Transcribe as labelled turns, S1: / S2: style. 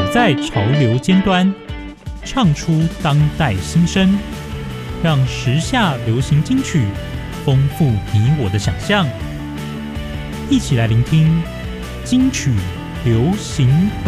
S1: 在潮流尖端，唱出当代心声，让时下流行金曲丰富你我的想象。一起来聆听金曲流行